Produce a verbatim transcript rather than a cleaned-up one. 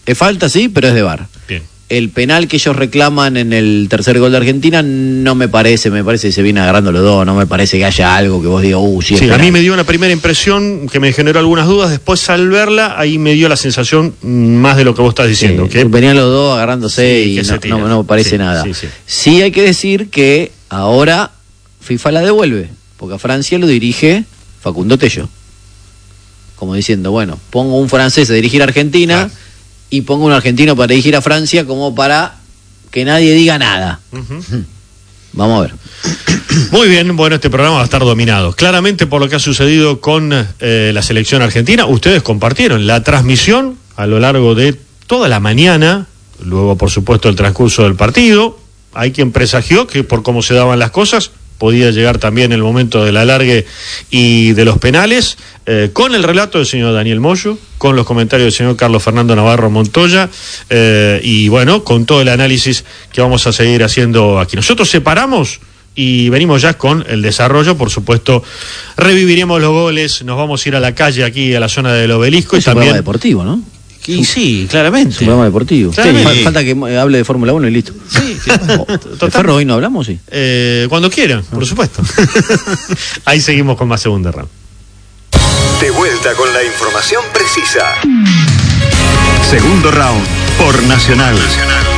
Es falta, sí, pero es de V A R. Bien. El penal que ellos reclaman en el tercer gol de Argentina no me parece, me parece que se viene agarrando los dos, no me parece que haya algo que vos digas, uh, sí, es Sí, penal. a mí me dio una primera impresión que me generó algunas dudas, después al verla, ahí me dio la sensación más de lo que vos estás diciendo. Sí, que venían los dos agarrándose Sí, y que se no, tiran. no, no me parece Sí, nada. sí, sí. Sí hay que decir que ahora FIFA la devuelve, porque a Francia lo dirige Facundo Tello. Como diciendo, bueno, pongo un francés a dirigir a Argentina Claro. y pongo un argentino para dirigir a Francia como para que nadie diga nada. Uh-huh. Vamos a ver. Muy bien, bueno, este programa va a estar dominado claramente por lo que ha sucedido con eh, la selección argentina. Ustedes compartieron la transmisión a lo largo de toda la mañana, luego por supuesto el transcurso del partido. Hay quien presagió que por cómo se daban las cosas podía llegar también el momento del alargue y de los penales, eh, con el relato del señor Daniel Moyo, con los comentarios del señor Carlos Fernando Navarro Montoya, eh, y bueno, con todo el análisis que vamos a seguir haciendo aquí. Nosotros separamos y venimos ya con el desarrollo, por supuesto, reviviremos los goles, nos vamos a ir a la calle aquí, a la zona del Obelisco, Es y un también... programa deportivo, ¿no? Y sí, Es claramente. un programa deportivo. Claramente. Sí, falta que hable de Fórmula uno y listo. Sí, sí. ¿De Ferro hoy no hablamos? Sí. Eh, cuando quieran, por supuesto. Ahí seguimos con más Segunda Round. De vuelta con la información precisa. Segundo round por Nacional. Nacional.